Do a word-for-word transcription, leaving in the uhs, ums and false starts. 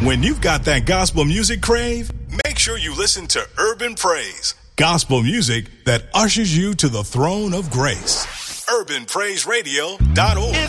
When you've got that gospel music crave, make sure you listen to Urban Praise, gospel music that ushers you to the throne of grace. urban praise radio dot org.